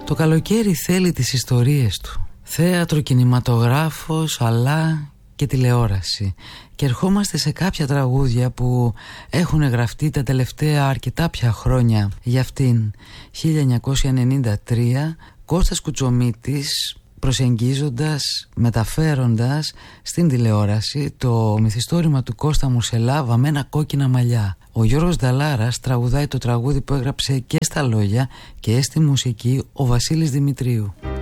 Το καλοκαίρι θέλει τις ιστορίες του. Θέατρο, κινηματογράφος, αλλά και τηλεόραση. Και ερχόμαστε σε κάποια τραγούδια που έχουν γραφτεί τα τελευταία αρκετά πια χρόνια για αυτήν. 1993, Κώστας Κουτσομίτης, προσεγγίζοντας, μεταφέροντας στην τηλεόραση το μυθιστόρημα του Κώστα Μουσελά «Βαμμένα κόκκινα μαλλιά». Ο Γιώργος Νταλάρας τραγουδάει το τραγούδι που έγραψε και στα λόγια και στη μουσική ο Βασίλης Δημητρίου.